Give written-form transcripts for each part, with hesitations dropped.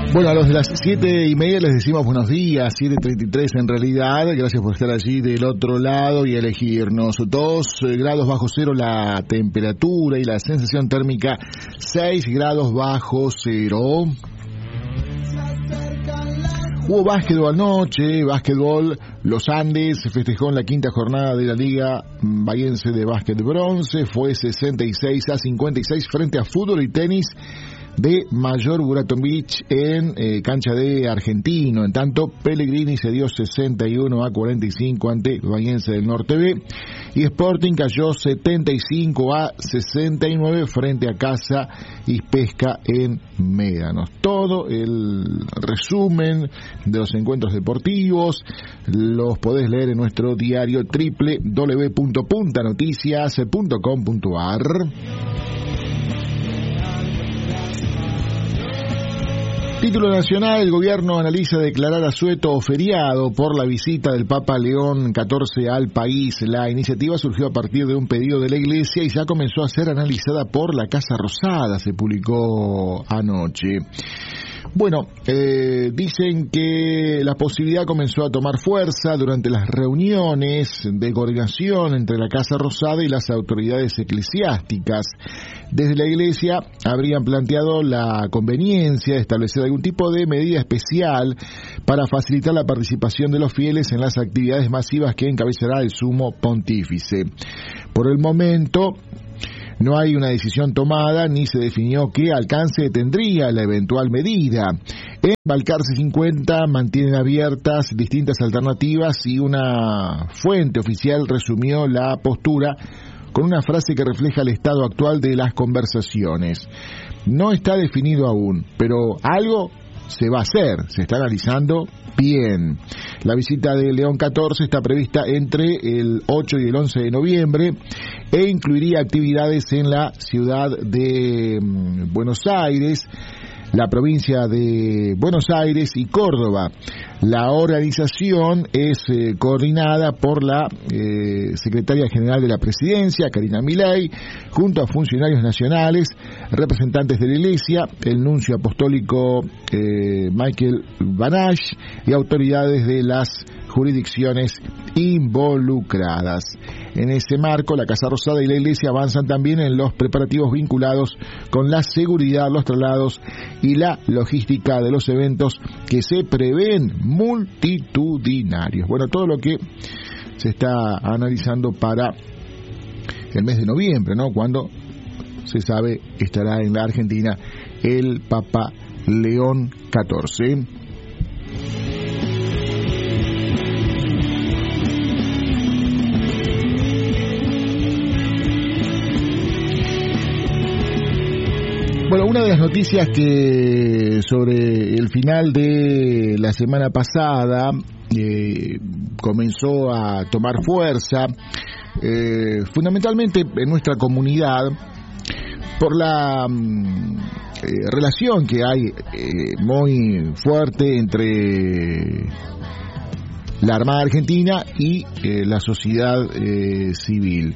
Bueno, a los de las 7:30 les decimos buenos días, 7:33 en realidad. Gracias por estar allí del otro lado y elegirnos. 2 grados bajo cero la temperatura y la sensación térmica 6 grados bajo cero. Hubo básquetbol anoche, básquetbol. Los Andes festejó en la quinta jornada de la Liga Bahiense de Básquet Bronce. Fue 66-56 frente a fútbol y tenis de Mayor Buraton Beach en cancha de Argentino. En tanto, Pellegrini se dio 61-45 ante Bahiense del Norte B y Sporting cayó 75-69 frente a Casa y Pesca en Médanos. Todo el resumen de los encuentros deportivos los podés leer en nuestro diario www.puntanoticias.com.ar. Título nacional: el gobierno analiza declarar asueto feriado por la visita del Papa León XIV al país. La iniciativa surgió a partir de un pedido de la Iglesia y ya comenzó a ser analizada por la Casa Rosada, se publicó anoche. Bueno, dicen que la posibilidad comenzó a tomar fuerza durante las reuniones de coordinación entre la Casa Rosada y las autoridades eclesiásticas. Desde la Iglesia habrían planteado la conveniencia de establecer algún tipo de medida especial para facilitar la participación de los fieles en las actividades masivas que encabezará el Sumo Pontífice. Por el momento, no hay una decisión tomada ni se definió qué alcance tendría la eventual medida. En Balcarce 50 mantienen abiertas distintas alternativas y una fuente oficial resumió la postura con una frase que refleja el estado actual de las conversaciones. No está definido aún, pero algo se va a hacer, se está analizando bien. La visita de León XIV está prevista entre el 8 y el 11 de noviembre e incluiría actividades en la ciudad de Buenos Aires, la provincia de Buenos Aires y Córdoba. La organización es coordinada por la secretaria general de la Presidencia, Karina Milei, junto a funcionarios nacionales, representantes de la Iglesia, el nuncio apostólico Michael Banash y autoridades de las jurisdicciones involucradas. En ese marco, la Casa Rosada y la Iglesia avanzan también en los preparativos vinculados con la seguridad, los traslados y la logística de los eventos que se prevén multitudinarios. Bueno, todo lo que se está analizando para el mes de noviembre, ¿no? Cuando se sabe estará en la Argentina el Papa León XIV. Bueno, una de las noticias que sobre el final de la semana pasada comenzó a tomar fuerza, fundamentalmente en nuestra comunidad, por la relación que hay muy fuerte entre la Armada Argentina y la sociedad civil.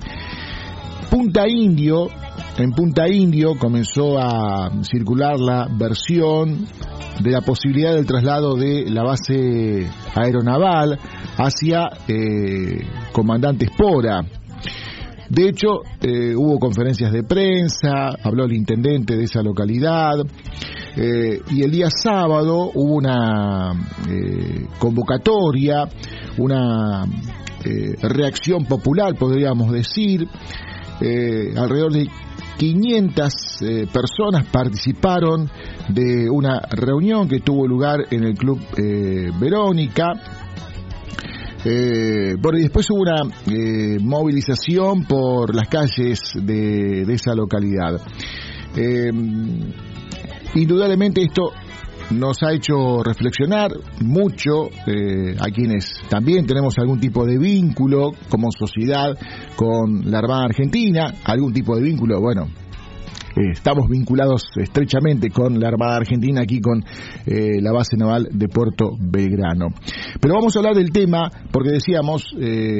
En Punta Indio comenzó a circular la versión de la posibilidad del traslado de la base aeronaval hacia Comandante Espora. De hecho, hubo conferencias de prensa, habló el intendente de esa localidad, y el día sábado hubo una convocatoria, una reacción popular, podríamos decir. Alrededor de 500 personas participaron de una reunión que tuvo lugar en el Club Verónica. Bueno, y después hubo una movilización por las calles de esa localidad. Indudablemente esto nos ha hecho reflexionar mucho a quienes también tenemos algún tipo de vínculo como sociedad con la Armada Argentina, algún tipo de vínculo, bueno, estamos vinculados estrechamente con la Armada Argentina aquí con la base naval de Puerto Belgrano. Pero vamos a hablar del tema porque decíamos,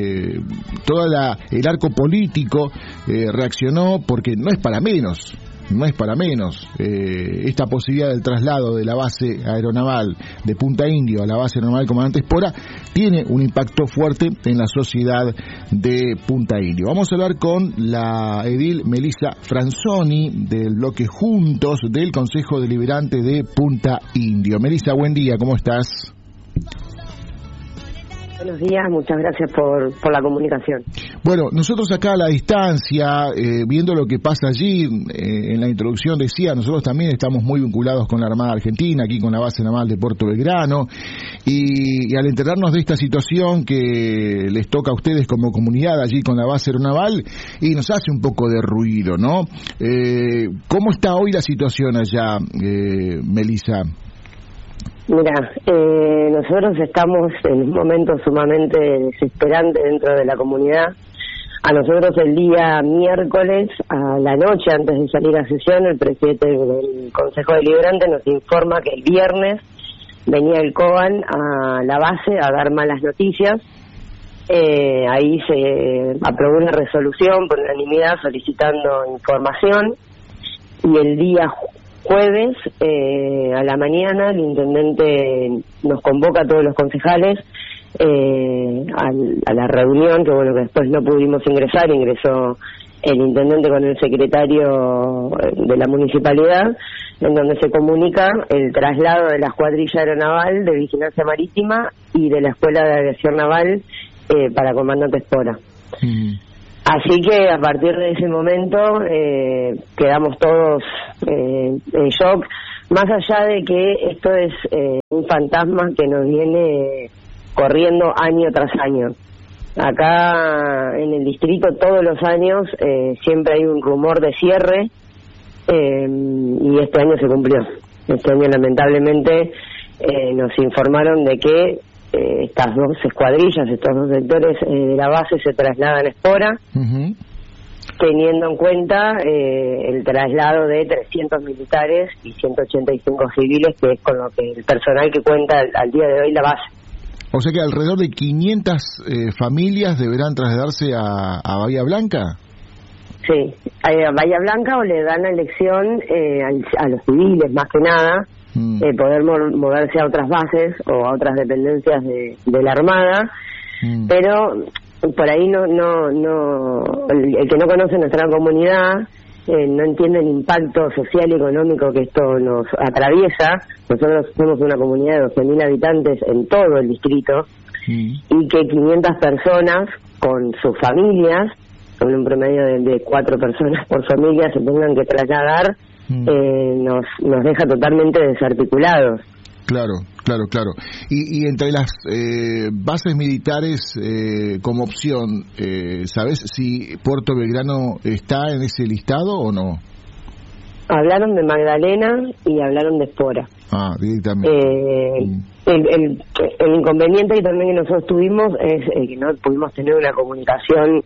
todo el arco político reaccionó porque no es para menos no es para menos. Esta posibilidad del traslado de la base aeronaval de Punta Indio a la base aeronaval Comandante Espora tiene un impacto fuerte en la sociedad de Punta Indio. Vamos a hablar con la edil Melissa Franzoni del bloque Juntos del Consejo Deliberante de Punta Indio. Melissa, buen día, ¿cómo estás? Buenos días, muchas gracias por la comunicación. Bueno, nosotros acá a la distancia, viendo lo que pasa allí, en la introducción decía, nosotros también estamos muy vinculados con la Armada Argentina, aquí con la base naval de Puerto Belgrano, y al enterarnos de esta situación que les toca a ustedes como comunidad allí con la base aeronaval, y nos hace un poco de ruido, ¿no? ¿Cómo está hoy la situación allá, Melissa? Mira, nosotros estamos en un momento sumamente desesperante dentro de la comunidad. A nosotros el día miércoles, a la noche antes de salir a sesión, el presidente del Consejo Deliberante nos informa que el viernes venía el COAN a la base a dar malas noticias. Ahí se aprobó una resolución por unanimidad solicitando información, y el día jueves a la mañana el intendente nos convoca a todos los concejales a la reunión, que bueno, que después no pudimos ingresar. Ingresó el intendente con el secretario de la municipalidad, en donde se comunica el traslado de la escuadrilla aeronaval de vigilancia marítima y de la escuela de aviación naval para Comandante Espora. Así que a partir de ese momento quedamos todos en shock, más allá de que esto es un fantasma que nos viene corriendo año tras año. Acá en el distrito todos los años siempre hay un rumor de cierre, y este año se cumplió. Este año lamentablemente nos informaron de que estas dos escuadrillas, estos dos sectores de la base se trasladan a Espora, teniendo en cuenta el traslado de 300 militares y 185 civiles, que es con lo que el personal que cuenta al día de hoy la base. O sea que alrededor de 500 familias deberán trasladarse a Bahía Blanca. Sí, a Bahía Blanca, o le dan la elección a los civiles, más que nada, poder moverse a otras bases o a otras dependencias de la Armada, pero por ahí no el que no conoce nuestra comunidad no entiende el impacto social y económico que esto nos atraviesa. Nosotros somos una comunidad de 12.000 habitantes en todo el distrito, y que 500 personas con sus familias, con un promedio de 4 personas por familia, se tengan que trasladar, nos deja totalmente desarticulados. Claro. Y entre las bases militares como opción, ¿sabes si Puerto Belgrano está en ese listado o no? Hablaron de Magdalena y hablaron de Espora. Directamente. El inconveniente que también nosotros tuvimos es que no pudimos tener una comunicación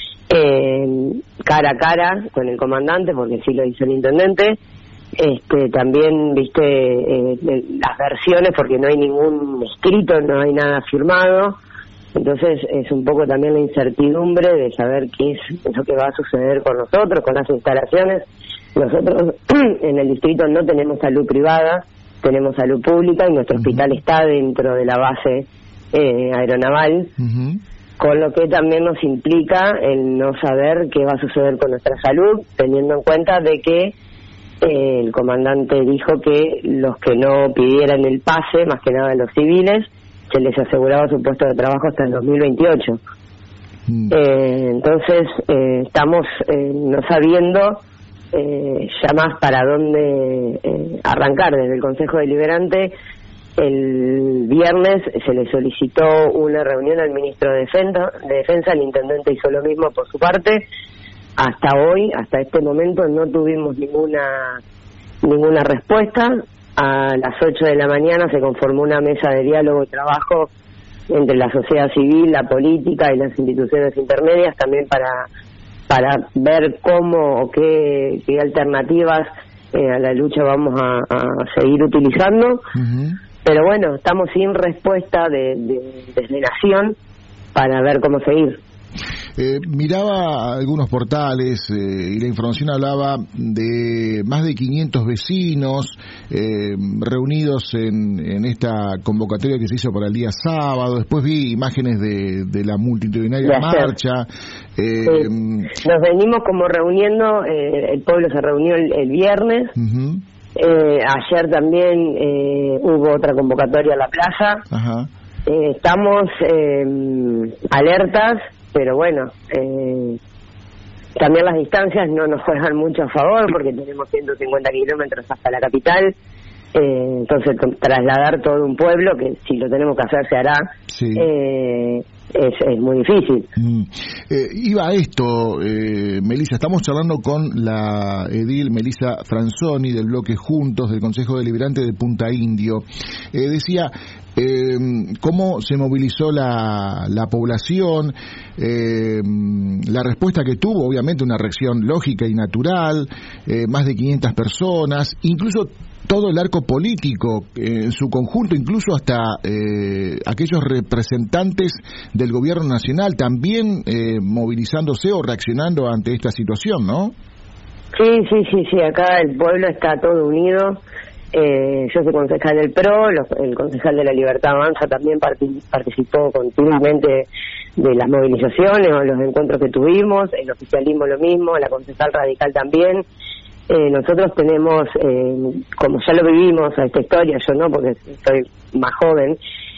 cara a cara con el comandante, porque sí lo hizo el intendente. También viste las versiones, porque no hay ningún escrito, no hay nada firmado, entonces es un poco también la incertidumbre de saber qué es lo que va a suceder con nosotros, con las instalaciones. Nosotros en el distrito no tenemos salud privada, tenemos salud pública, y nuestro hospital está dentro de la base aeronaval, con lo que también nos implica el no saber qué va a suceder con nuestra salud, teniendo en cuenta de que el comandante dijo que los que no pidieran el pase, más que nada los civiles, se les aseguraba su puesto de trabajo hasta el 2028. Entonces estamos no sabiendo ya más para dónde arrancar. Desde el Consejo Deliberante, el viernes se le solicitó una reunión al ministro de Defensa, el intendente hizo lo mismo por su parte. Hasta hoy, hasta este momento, no tuvimos ninguna respuesta. A las 8 de la mañana se conformó una mesa de diálogo y trabajo entre la sociedad civil, la política y las instituciones intermedias, también para ver cómo o qué alternativas a la lucha vamos a seguir utilizando. Pero bueno, estamos sin respuesta desde Nación para ver cómo seguir. Miraba algunos portales y la información hablaba de más de 500 vecinos reunidos en esta convocatoria que se hizo para el día sábado. Después vi imágenes de la multitudinaria marcha. Sí. Nos venimos como reuniendo, el pueblo se reunió el viernes. Ayer también hubo otra convocatoria en la plaza. Estamos alertas, pero bueno, también las distancias no nos juegan mucho a favor porque tenemos 150 kilómetros hasta la capital. Entonces trasladar todo un pueblo, que si lo tenemos que hacer se hará, sí. Es muy difícil. Iba a esto, Melissa, estamos charlando con la edil Melissa Franzoni del bloque Juntos del Consejo Deliberante de Punta Indio. Decía cómo se movilizó la población, la respuesta que tuvo, obviamente una reacción lógica y natural, más de 500 personas, incluso todo el arco político en su conjunto, incluso hasta aquellos representantes del gobierno nacional también movilizándose o reaccionando ante esta situación, ¿no? Sí, acá el pueblo está todo unido. Yo soy concejal del PRO, el concejal de la Libertad Avanza también participó continuamente de las movilizaciones o los encuentros que tuvimos, el oficialismo lo mismo, la concejal radical también. Nosotros tenemos, como ya lo vivimos a esta historia, yo no porque soy más joven,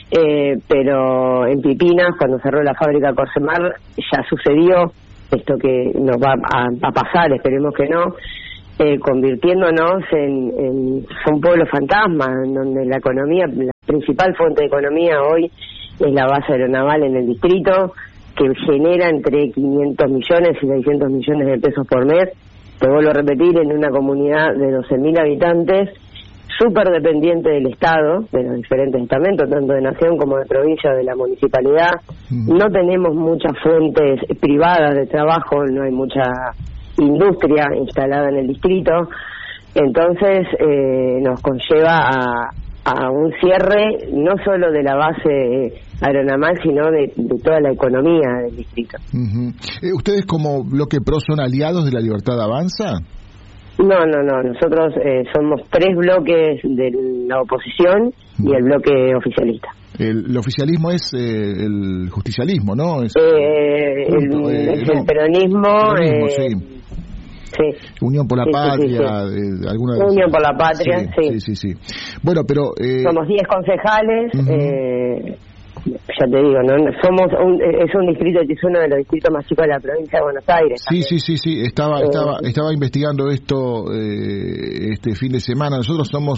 pero en Pipinas, cuando cerró la fábrica Corsemar, ya sucedió esto que nos va a pasar, esperemos que no, convirtiéndonos en un pueblo fantasma, en donde la economía, la principal fuente de economía hoy es la base aeronaval en el distrito, que genera entre 500 millones y 600 millones de pesos por mes. Te vuelvo a repetir, en una comunidad de 12.000 habitantes, súper dependiente del Estado, de los diferentes estamentos, tanto de nación como de provincia, de la municipalidad. No tenemos muchas fuentes privadas de trabajo, no hay mucha industria instalada en el distrito, entonces nos conlleva a un cierre no solo de la base aeronaval, sino de toda la economía del distrito. ¿Ustedes como bloque PRO son aliados de la Libertad Avanza? No, nosotros somos 3 bloques de la oposición y el bloque oficialista. El oficialismo es el justicialismo, ¿no? Es el peronismo, sí. Unión por la Patria, sí. Alguna Unión por la Patria, sí. Bueno, pero somos 10 concejales. Ya te digo, no somos es un distrito, es uno de los distritos más chicos de la provincia de Buenos Aires. Sí. Estaba investigando esto este fin de semana. Nosotros somos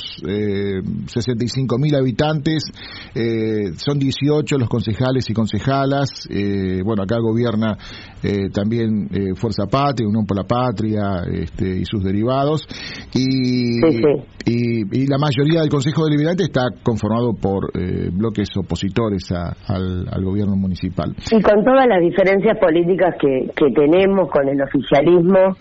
65.000 habitantes, son 18 los concejales y concejalas. Bueno, acá gobierna también Fuerza Patria, Unión por la Patria, y sus derivados. Y la mayoría del Consejo Deliberante está conformado por bloques opositores al gobierno municipal. Y con todas las diferencias políticas que tenemos con el oficialismo,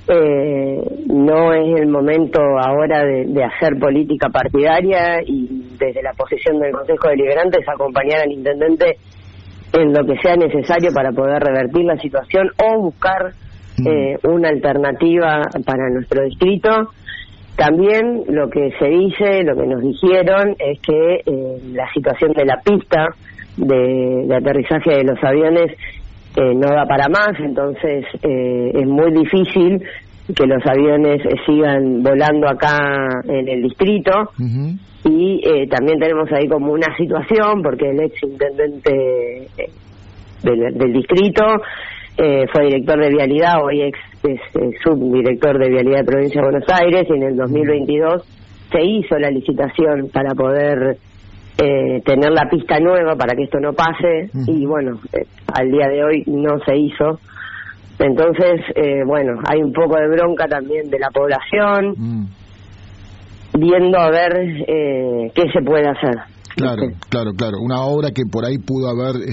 no es el momento ahora de hacer política partidaria y desde la posición del Consejo Deliberante es acompañar al intendente en lo que sea necesario para poder revertir la situación o buscar una alternativa para nuestro distrito. También lo que se dice, lo que nos dijeron es que la situación de la pista de aterrizaje de los aviones no da para más, entonces es muy difícil que los aviones sigan volando acá en el distrito. Y también tenemos ahí como una situación porque el ex intendente del distrito fue director de vialidad, hoy es subdirector de vialidad de provincia de Buenos Aires, y en el 2022 se hizo la licitación para poder tener la pista nueva para que esto no pase, y bueno, al día de hoy no se hizo. Entonces, bueno, hay un poco de bronca también de la población, viendo a ver qué se puede hacer. Claro. Una obra que por ahí pudo haber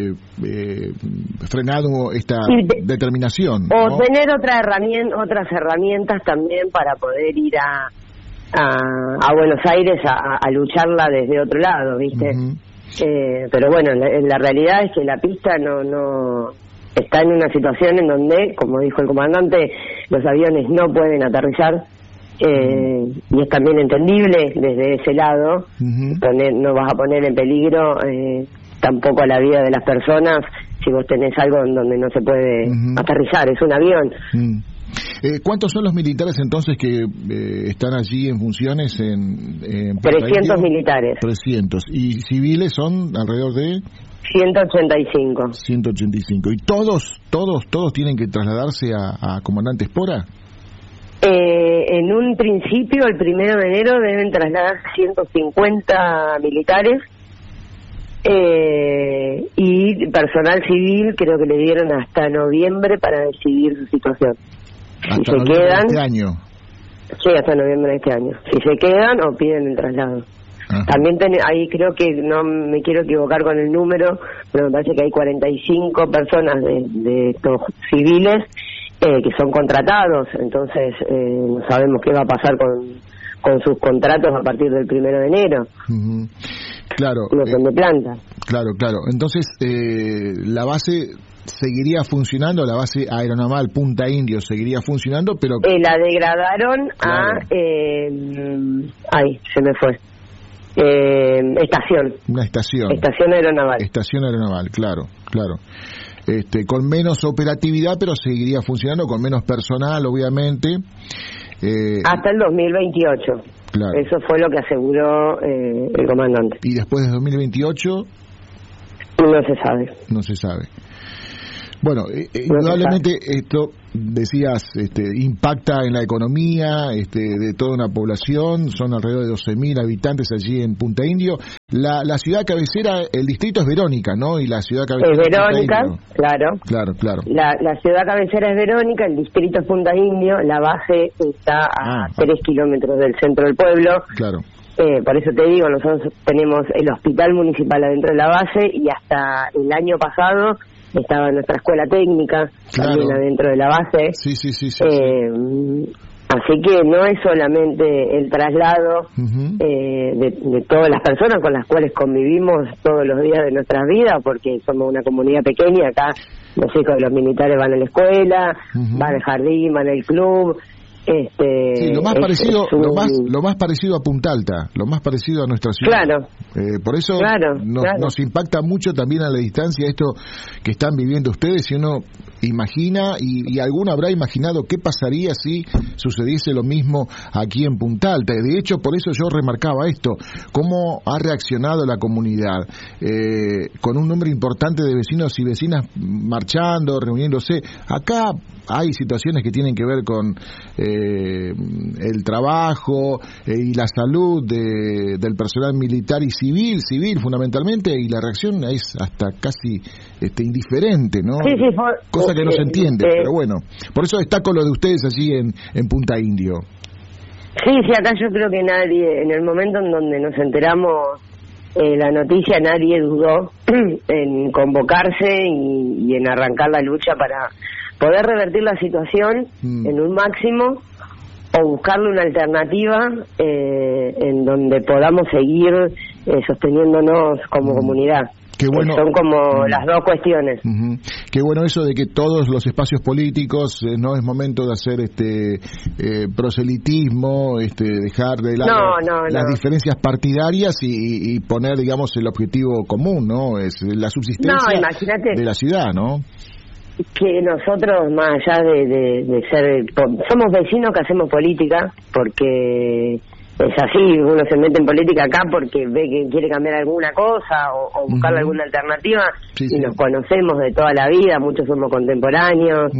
frenado esta determinación, ¿no? O tener otras herramientas también para poder ir a Buenos Aires a lucharla desde otro lado, ¿viste? Pero bueno, la realidad es que la pista no está en una situación en donde, como dijo el comandante, los aviones no pueden aterrizar, y es también entendible desde ese lado. No vas a poner en peligro tampoco a la vida de las personas si vos tenés algo en donde no se puede aterrizar, es un avión. ¿Cuántos son los militares entonces que están allí en funciones en 300 militares. 300. ¿Y civiles son alrededor de? 185. 185. ¿Y todos tienen que trasladarse a Comandante Espora? En un principio, el 1 de enero, deben trasladar 150 militares, y personal civil creo que le dieron hasta noviembre para decidir su situación. Si se quedan, de este año. Sí, hasta noviembre de este año. Si se quedan o piden el traslado. Ajá. También ahí creo que, no me quiero equivocar con el número, pero me parece que hay 45 personas de estos civiles que son contratados, entonces no sabemos qué va a pasar con sus contratos a partir del 1 de enero. Claro. No son de planta. Claro. Entonces, la base seguiría funcionando, la base aeronaval Punta Indio seguiría funcionando, pero... la degradaron, claro, a... se me fue. Estación. Una estación. Estación aeronaval. Estación aeronaval, claro. Con menos operatividad, pero seguiría funcionando, con menos personal, obviamente. Hasta el 2028. Claro. Eso fue lo que aseguró el comandante. ¿Y después de 2028? No se sabe. Bueno, indudablemente esto, decías, impacta en la economía de toda una población. Son alrededor de 12.000 habitantes allí en Punta Indio. La ciudad cabecera, el distrito es Verónica, ¿no? Y la ciudad cabecera es Verónica, claro. La ciudad cabecera es Verónica, el distrito es Punta Indio, la base está a 3 kilómetros del centro del pueblo. Claro. Por eso te digo, nosotros tenemos el hospital municipal adentro de la base y hasta el año pasado estaba nuestra escuela técnica, claro, también adentro de la base. Sí. Así que no es solamente el traslado de todas las personas con las cuales convivimos todos los días de nuestras vidas, porque somos una comunidad pequeña. Acá los hijos de los militares van a la escuela, van al jardín, van al club. Sí, lo más parecido a Punta Alta, lo más parecido a nuestra ciudad. Claro. Por eso nos impacta mucho también a la distancia esto que están viviendo ustedes. Si uno imagina, y alguno habrá imaginado qué pasaría si sucediese lo mismo aquí en Punta Alta. De hecho, por eso yo remarcaba esto, cómo ha reaccionado la comunidad, con un número importante de vecinos y vecinas marchando, reuniéndose. Acá hay situaciones que tienen que ver con el trabajo y la salud del personal militar y civil fundamentalmente, y la reacción es hasta casi indiferente, ¿no? Sí, cosa que no se entiende, pero bueno, por eso destaco lo de ustedes allí en Punta Indio. Sí, acá yo creo que nadie, en el momento en donde nos enteramos la noticia, nadie dudó en convocarse y en arrancar la lucha para poder revertir la situación en un máximo, o buscarle una alternativa en donde podamos seguir sosteniéndonos como comunidad. Qué bueno. Son como las dos cuestiones. Qué bueno eso de que todos los espacios políticos, no es momento de hacer proselitismo, dejar de lado las diferencias partidarias y poner, digamos, el objetivo común, ¿no? Es la subsistencia de la ciudad, ¿no? Que nosotros, más allá de ser, somos vecinos que hacemos política, porque es así, uno se mete en política acá porque ve que quiere cambiar alguna cosa o buscarle alguna alternativa, y nos conocemos de toda la vida, muchos somos contemporáneos,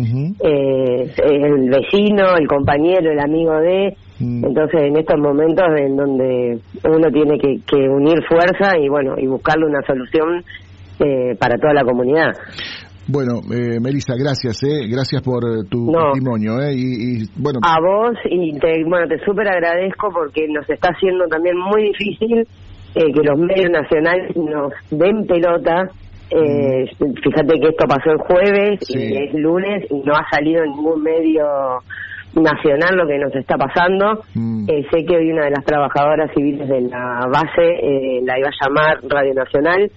el vecino, el compañero, el amigo de... Entonces, en estos momentos en donde uno tiene que unir fuerza y buscarle una solución para toda la comunidad. Bueno, Melissa, gracias por tu testimonio, y bueno, a vos, y te súper agradezco, porque nos está haciendo también muy difícil que los medios nacionales nos den pelota. Fíjate que esto pasó el jueves y es lunes y no ha salido en ningún medio nacional lo que nos está pasando. Sé que hoy una de las trabajadoras civiles de la base la iba a llamar Radio Nacional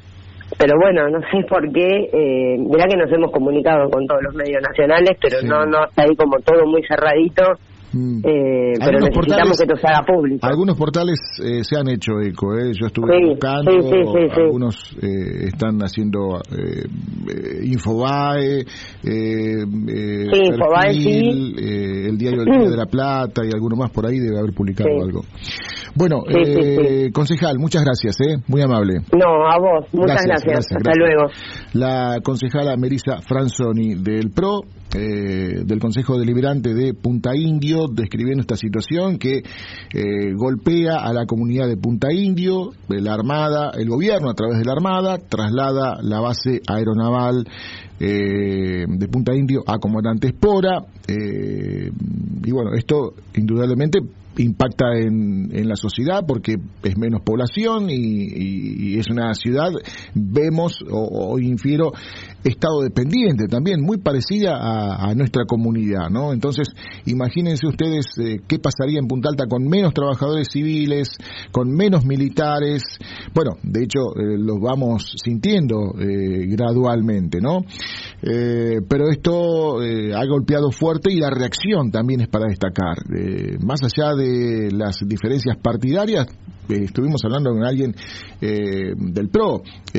pero bueno, no sé por qué, mirá que nos hemos comunicado con todos los medios nacionales, pero sí, no está ahí como todo muy cerradito. Pero necesitamos que esto se haga público. Algunos portales se han hecho eco, yo estuve buscando, algunos están haciendo Infobae, Infobae, Perfil, el diario El Día de la Plata y alguno más por ahí debe haber publicado algo. Bueno, concejal, muchas gracias, muy amable. No, a vos, muchas gracias. Hasta luego. La concejala Melissa Franzoni del PRO, del Consejo Deliberante de Punta Indio, describiendo esta situación que golpea a la comunidad de Punta Indio. La Armada, el gobierno a través de la Armada traslada la base aeronaval de Punta Indio a Comandante Espora, y bueno, esto indudablemente impacta en la sociedad porque es menos población y es una ciudad, vemos o infiero, estado dependiente también, muy parecida a nuestra comunidad, ¿no? Entonces, imagínense ustedes qué pasaría en Punta Alta con menos trabajadores civiles, con menos militares. Bueno, de hecho, los vamos sintiendo gradualmente, ¿no? Pero esto ha golpeado fuerte y la reacción también es para destacar. Más allá de las diferencias partidarias, estuvimos hablando con alguien del PRO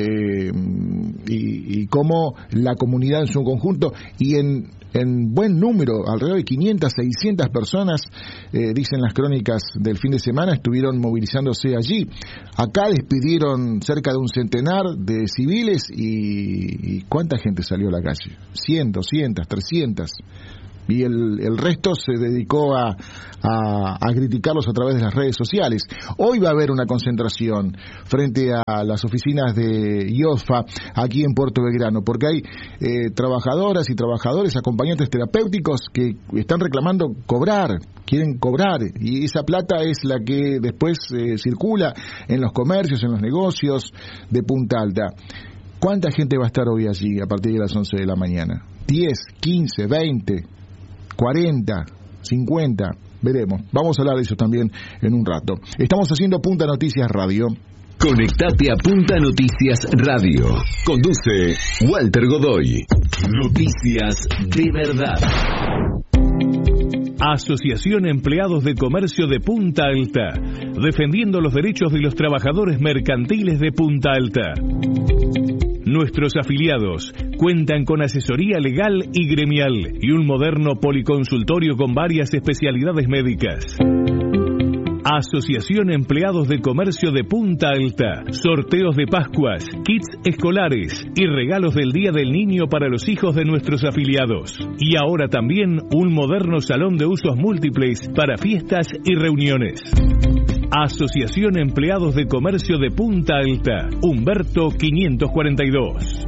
y cómo la comunidad en su conjunto y en buen número, alrededor de 500, 600 personas, dicen las crónicas del fin de semana, estuvieron movilizándose allí. Acá despidieron cerca de un centenar de civiles y ¿cuánta gente salió a la calle? 100, 200, 300. Y el resto se dedicó a criticarlos a través de las redes sociales. Hoy va a haber una concentración frente a las oficinas de IOFA aquí en Puerto Belgrano, porque hay trabajadoras y trabajadores, acompañantes terapéuticos que están reclamando cobrar, quieren cobrar, y esa plata es la que después circula en los comercios, en los negocios de Punta Alta. ¿Cuánta gente va a estar hoy allí a partir de las 11 de la mañana? ¿10, 15, 20? 40, 50, veremos. Vamos a hablar de eso también en un rato. Estamos haciendo Punta Noticias Radio. Conectate a Punta Noticias Radio. Conduce Walter Godoy. Noticias de verdad. Asociación Empleados de Comercio de Punta Alta, defendiendo los derechos de los trabajadores mercantiles de Punta Alta. Nuestros afiliados cuentan con asesoría legal y gremial y un moderno policonsultorio con varias especialidades médicas. Asociación Empleados de Comercio de Punta Alta. Sorteos de Pascuas, kits escolares y regalos del Día del Niño para los hijos de nuestros afiliados. Y ahora también un moderno salón de usos múltiples para fiestas y reuniones. Asociación Empleados de Comercio de Punta Alta, Humberto 542.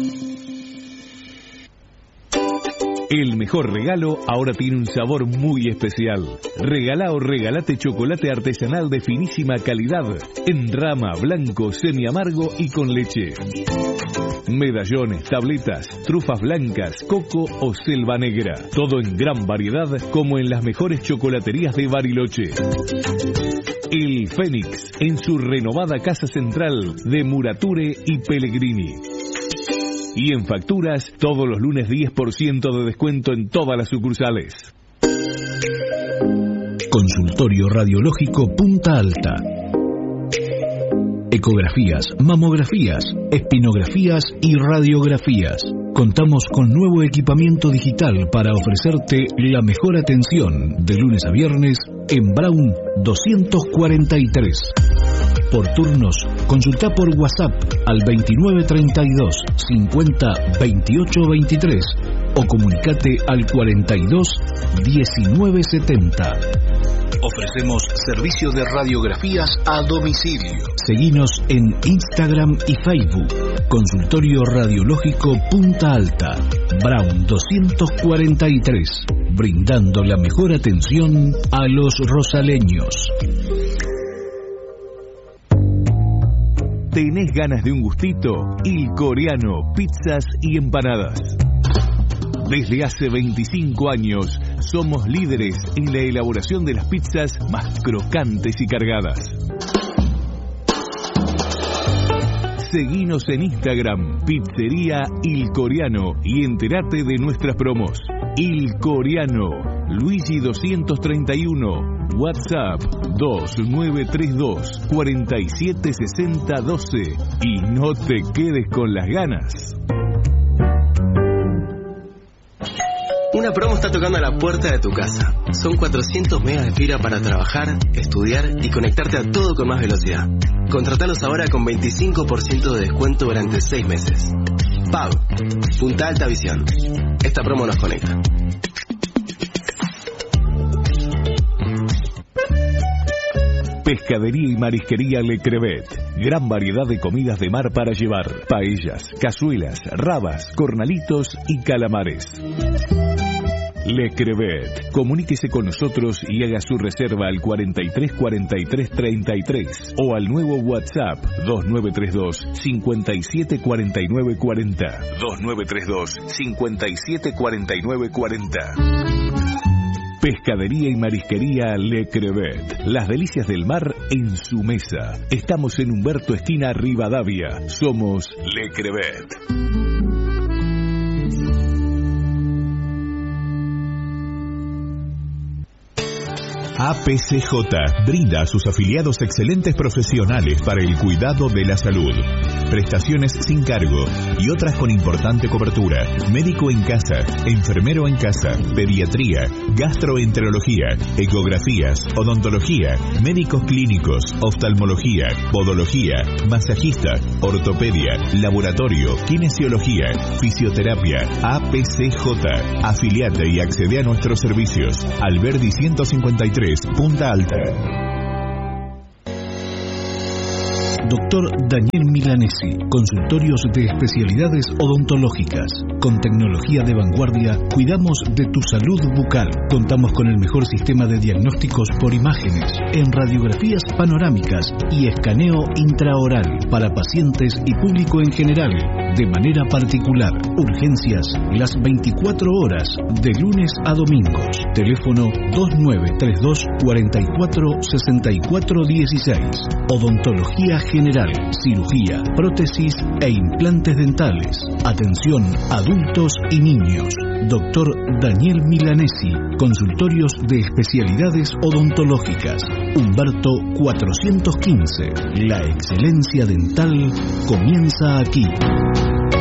El mejor regalo ahora tiene un sabor muy especial. Regalá o regalate chocolate artesanal de finísima calidad, en rama, blanco, semi-amargo y con leche. Medallones, tabletas, trufas blancas, coco o selva negra. Todo en gran variedad, como en las mejores chocolaterías de Bariloche. El Fénix, en su renovada casa central de Murature y Pellegrini. Y en facturas, todos los lunes 10% de descuento en todas las sucursales. Consultorio Radiológico Punta Alta. Ecografías, mamografías, espinografías y radiografías. Contamos con nuevo equipamiento digital para ofrecerte la mejor atención de lunes a viernes en Brown 243. Por turnos, consulta por WhatsApp al 2932 50 28 23 o comunicate al 42 19 70. Ofrecemos servicio de radiografías a domicilio. Seguinos en Instagram y Facebook. Consultorio Radiológico Punta Alta, Brown 243, brindando la mejor atención a los rosaleños. ¿Tenés ganas de un gustito? Il Coreano, pizzas y empanadas. Desde hace 25 años somos líderes en la elaboración de las pizzas más crocantes y cargadas. Seguinos en Instagram, Pizzería Il Coreano, y entérate de nuestras promos. Il Coreano, Luigi 231, WhatsApp 2932 476012, y no te quedes con las ganas. Una promo está tocando a la puerta de tu casa. Son 400 megas de fibra para trabajar, estudiar y conectarte a todo con más velocidad. Contratalos ahora con 25% de descuento durante 6 meses. Pago. Punta Alta Visión. Esta promo nos conecta. Pescadería y Marisquería Le Crevet. Gran variedad de comidas de mar para llevar. Paellas, cazuelas, rabas, cornalitos y calamares. Le Crevet. Comuníquese con nosotros y haga su reserva al 43 43 33 o al nuevo WhatsApp 2932 57 49 40. 2932 57 49 40. Pescadería y Marisquería Le Crevet. Las delicias del mar en su mesa. Estamos en Humberto esquina Rivadavia. Somos Le Crevet. APCJ brinda a sus afiliados excelentes profesionales para el cuidado de la salud. Prestaciones sin cargo y otras con importante cobertura. Médico en casa, enfermero en casa, pediatría, gastroenterología, ecografías, odontología, médicos clínicos, oftalmología, podología, masajista, ortopedia, laboratorio, kinesiología, fisioterapia. APCJ. Afiliate y accede a nuestros servicios. Alberdi 153, Punta Alta. Dr. Daniel Milanesi, consultorios de especialidades odontológicas. Con tecnología de vanguardia, cuidamos de tu salud bucal. Contamos con el mejor sistema de diagnósticos por imágenes, en radiografías panorámicas y escaneo intraoral para pacientes y público en general. De manera particular, urgencias las 24 horas, de lunes a domingos. Teléfono 2932 44 64 16. Odontología general, cirugía, prótesis e implantes dentales. Atención adultos y niños. Dr. Daniel Milanesi, consultorios de especialidades odontológicas. Humberto 415. La excelencia dental comienza aquí.